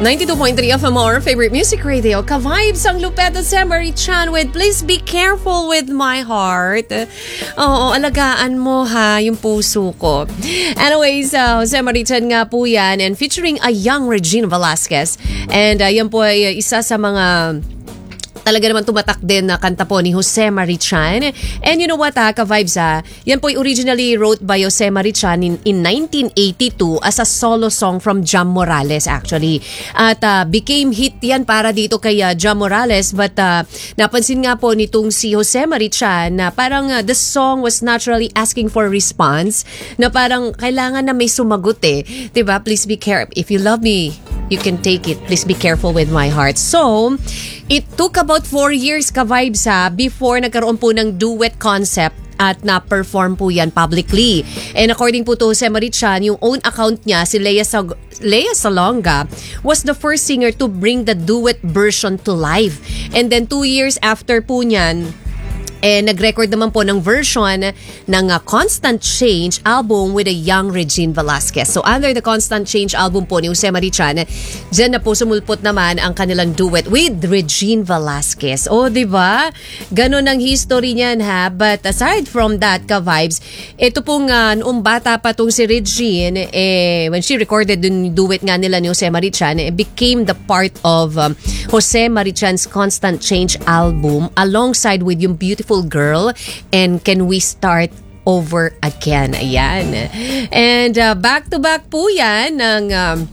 92.3 FMR, favorite music radio. Ka-vibes ang Lupeta Semery Chan with Please Be Careful With My Heart. Oo, alagaan mo ha, yung puso ko. Anyways, Semery Chan nga po yan and featuring a young Regina Velasquez. And yan po ay isa sa mga talaga naman tumatak din na kanta po ni Jose Marichan. And you know what ka-vibes yan po originally wrote by Jose Marichan in 1982 as a solo song from Jam Morales actually. At became hit yan para dito kay Jam Morales but napansin nga po nitong si Jose Marichan na parang the song was naturally asking for response na parang kailangan na may sumagot diba? Please be careful. If you love me, you can take it. Please be careful with my heart. So, it took about 4 years ka-vibes before nagkaroon po ng duet concept at na-perform po yan publicly. And according po to Jose Marichan, yung own account niya, si Lea Salonga, was the first singer to bring the duet version to life. And then 2 years after po niyan, nag-record naman po ng version ng Constant Change album with a young Regine Velasquez. So under the Constant Change album po ni Jose Marichan, dyan na po sumulpot naman ang kanilang duet with Regine Velasquez. O, diba? Ganon ang history niyan But aside from that, ka-vibes, ito pong noong bata pa tong si Regine, when she recorded yung duet nga nila ni Jose Marichan, became the part of Jose Marichan's Constant Change album alongside with yung Beautiful Girl and Can We Start Over Again. Ayan. And back-to-back po yan ng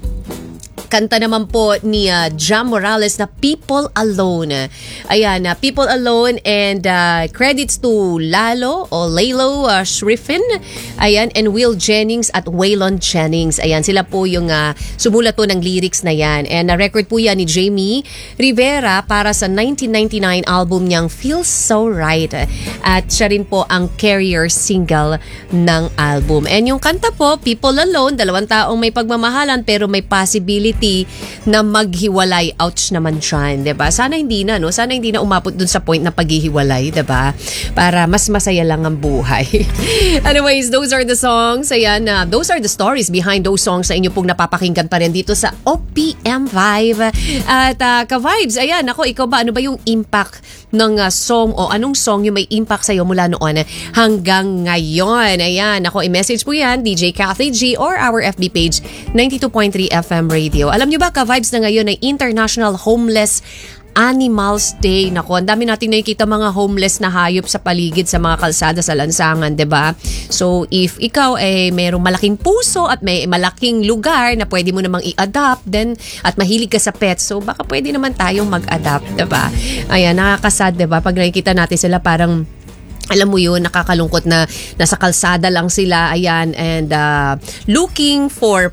kanta naman po ni Jam Morales na People Alone. Ayan, People Alone and credits to Lalo Shriffin. Ayan, and Will Jennings at Waylon Jennings. Ayan, sila po yung sumulat po ng lyrics na yan. And na-record po yan ni Jamie Rivera para sa 1999 album niyang Feels So Right. At siya rin po ang carrier single ng album. And yung kanta po, People Alone, dalawang taong may pagmamahalan pero may possibility na maghiwalay. Ouch naman siya, diba? Sana hindi na, no? Sana hindi na umabot dun sa point na paghihiwalay, diba? Para mas masaya lang ang buhay. Anyways, those are the songs. Ayan, those are the stories behind those songs sa inyo pong napapakinggan pa rin dito sa OPM Vibe. At ka-vibes, ayan, ako, ikaw ba? Ano ba yung impact ng song o anong song yung may impact sa'yo mula noon hanggang ngayon? Ayan, ako, i-message po yan, DJ Kathy G or our FB page, 92.3 FM Radio. Alam nyo ba, ka-vibes na ngayon ay International Homeless Animals Day. Naku, ang dami natin nakikita mga homeless na hayop sa paligid sa mga kalsada sa lansangan, diba? So, if ikaw ay mayroong malaking puso at may malaking lugar na pwede mo namang i-adapt then at mahilig ka sa pets, so baka pwede naman tayong mag-adapt, diba? Ayan, nakakasad, diba? Pag nakikita natin sila parang alam mo yun, nakakalungkot na nasa kalsada lang sila, ayan, and looking for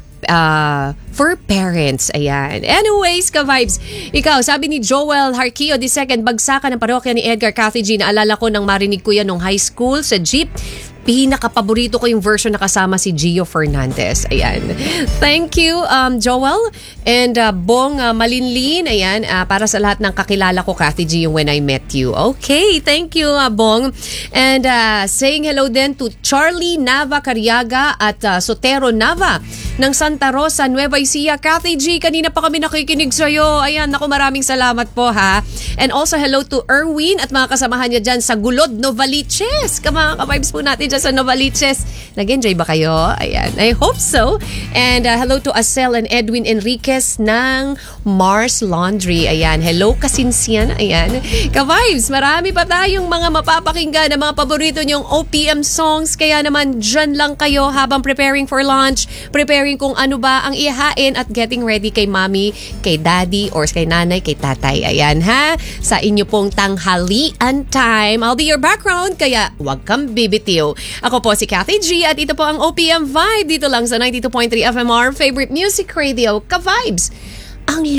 parents. Ayan. Anyways, ka-vibes. Ikaw, sabi ni Joel Harquillo II, bagsakan ng parokya ni Edgar Kathy G. Naalala ko nang marinig ko yan nung high school sa jeep. Pinaka-paborito ko yung version na kasama si Gio Fernandez. Ayan. Thank you, Joel. And Bong Malinlin, ayan, para sa lahat ng kakilala ko, Kathy G, yung When I Met You. Okay, thank you, Bong. And saying hello din to Charlie Nava Cariaga at Sotero Nava ng Santa Rosa, Nueva Ecija. Kathy G, kanina pa kami nakikinig sa'yo. Ayan, naku, maraming salamat po ha. And also hello to Erwin at mga kasamahan niya dyan sa Gulod, Novaliches. Mga ka-vibes po natin dyan sa Novaliches. Nag-enjoy ba kayo? Ayan, I hope so. And hello to Asel and Edwin Enriquez ng Mars Laundry. Ayan, hello Kasinsian. Ayan, ka-vibes, marami pa tayong mga mapapakinggan na mga paborito niyong OPM songs. Kaya naman dyan lang kayo habang preparing for lunch, preparing kung ano ba ang ihain at getting ready kay mommy, kay daddy, or kay nanay, kay tatay. Ayan ha, sa inyo pong tanghalian time. I'll be your background, kaya wag kang bibitiw. Ako po si Kathy G at ito po ang OPM Vibe dito lang sa 92.3 FMR, favorite music radio, ka-vibes. Ang